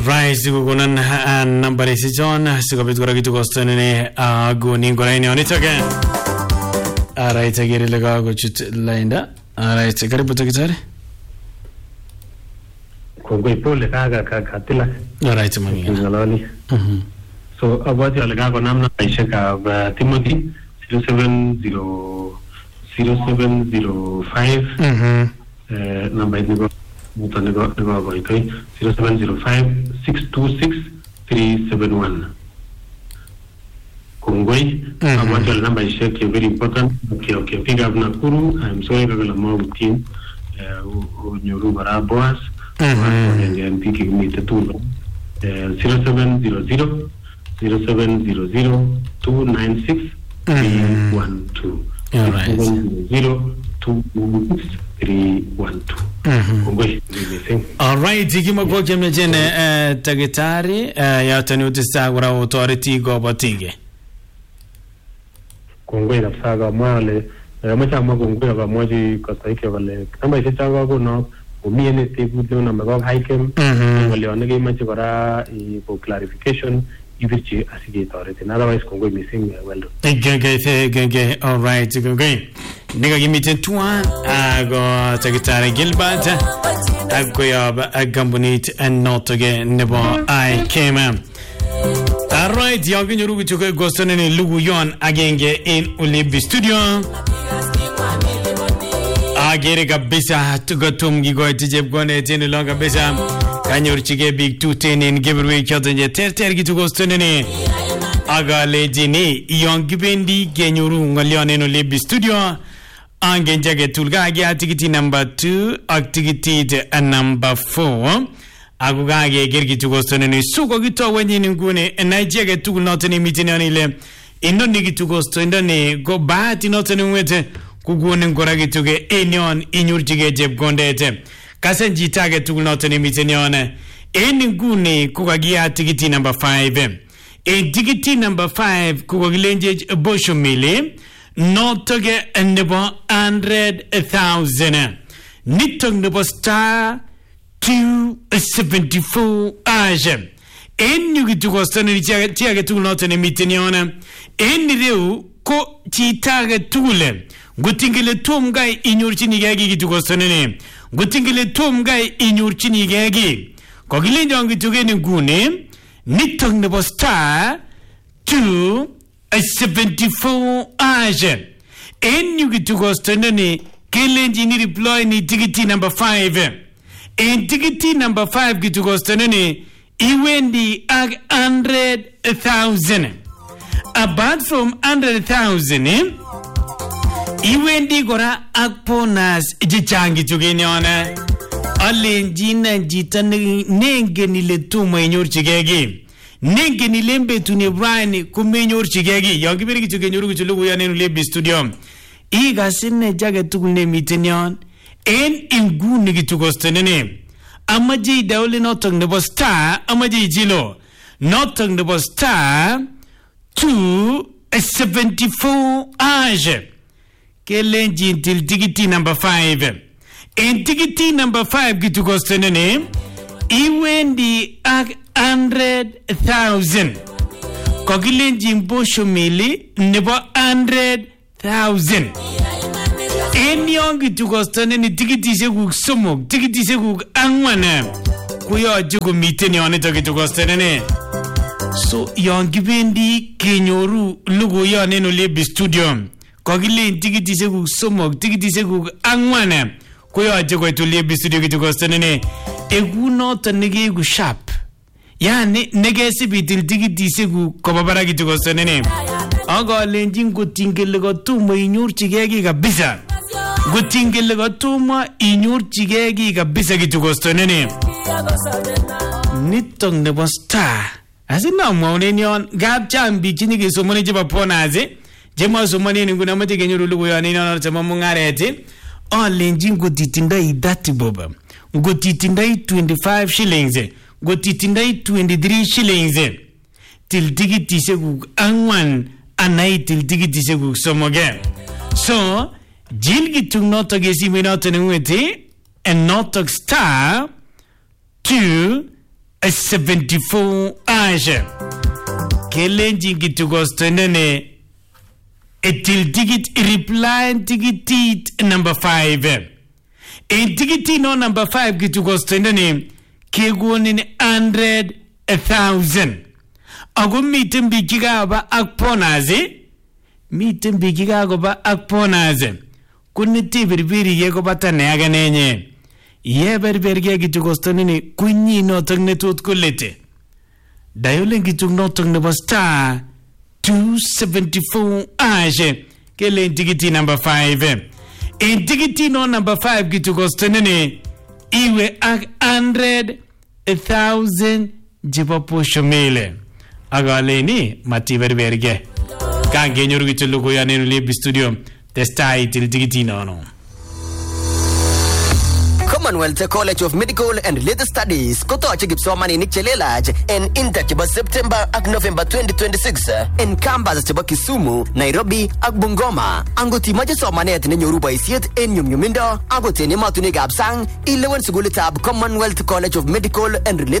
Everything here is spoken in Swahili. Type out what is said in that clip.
Rise kukunan number isi John sikopit kora kitu kostone guni ngora ini onitoke. Alright, agiri lega kuchut lainda. Alright, karibu tukitare. Kongoi pole katila. Alright, mangi. Ngalali. So about your lega konamna ishaka Timothy 0705 number is 0705-626-371. Kongoi, about your number is very important. Okay. Pick up Nakuru. I'm sorry, Kagalama with team. Nyurubara Boas. And then picking me the tool. 0700-296-312. All right. 0700-296-312. All right, ikima kwa kemne jene tagitari ya tani utista kura authority go batige. Kongoi kapsaga mwale macha mwa kongoi kwa mwaji kasaike wale kama ishaga kuna umiene tebu na mego haikem wale onege machi kora for clarification ivichi asige authority otherwise kongoi missing well. Genge all right genge niga gimite tuan go tagitari Gilbert agoyab agambunit and not again nebo I came. All right, young Yurugu took a ghost and Lugu Yon agenge in Ulibi studio. Agerika Bisa to go to Mgigo to Jeb Gone in longer Bisa. Can you chige big 210 in give away Chotan Tergi to go stonene? Aga Lejini, young Gibendi, Genyuru, Leon in Ulibi studio. Angenjaga Tulgagia, ticket number 2, activity number 4. Agugage gergi tugostone ni suko gito wenye ngune Nigeria tu notene mitini anile indoni gitugosto indoni go bahati notene wete kugune ngora gituge enyon inyurjige jebgondete kasenji tage tu notene mitini one eni ngune kugagia tikiti number 5 tikiti number 5 kugagilenje boshomile notoge nebo 100,000 nitong nebo star 274 age en you get to go stand in tiaga tool not in a meeting on en reu ko chi target tool gutingile tom guy in your chinigagi to go stand in gutingile tom guy in your chinigagi kogilenjong to get gune nitong the star 274 age en you get to go stand in kelenji ni reply ni ticket number 5 and ticket number 5 gitu gostanene iwendi ag 100,000 apart from 100,000 iwendi gora ag bonus jichangi tugenyona alenjina jitane nengeni le tuma inyorchigegi nengeni lembe tuni Brian kumenyorchigegi yongibiri tugenyuru kuchulugu yanenu lebi studio iga sinne jage tukune mitenyon en inguni gitugostenene amaji dauli notong nebo star amaji jilo notong nebo star 274 age kelenji til tikiti number 5 en tikiti number 5 gitugostenene iwendi ag 100,000 kogilenji mbosho mili nebo 100,000 en yongi tukostane ni tikiti seguk somok tikiti seguk angwana kuyo jugo miteni onito tukostane ne so yongi bendi kenyoru lugo yone no lebi studio kogile tikiti seguk somok tikiti seguk angwana kuyo jugo to lebi studio tukostane ne eguno tanege gu sharp yani negesi bitil tikiti seguk kobabara tukostane ne aga lenjin gutingele go tumo inyurchigegi kabisa gutingele go tumo inyurchigegi kabisa gitugostonene nitong nebo star asina mwaunenyon gab chambi chinige somone jeba ponaze jema somone nguna mate kenyuru lugo yani na tama mungarete lenjin gutitindai dati boba gutitindai 25 shillings gutitindai 23 shillings til digiti segu angwan anai til digiti segu somoge so jilgi tung not agesi minot ngwete and not star 2 74 ashe kelenji kitukostenene etil ticket reply ticket number 5 en ticket no number 5 kitukostenene kegonin 100,000 ako miten bikigaba akponaze miten bikigaba akponaze kuniti birbiri yego batane aganenye ye berberge kitukostenene kunyi notok netut kulete Dialing kitung notok nebo star 274 ashe kele tikiti number 5 en tikiti no number 5 kitukostenene iwe ak 100,000 jebo posho mele agaleni mati berberge kangenyoru kichulugo ya nenu live studio testai til tikiti no Commonwealth College of Medical and Related Studies kotoche kipsomaninik chelelach en intake chebo September ak November 2026 en campus chebo Kisumu, Nairobi ak Bungoma. Angot imoche somanet nenyoru boisiet en nyumnyumindo akot en emotinwekab sang, ilewen sukulitab Commonwealth College of Medical and Related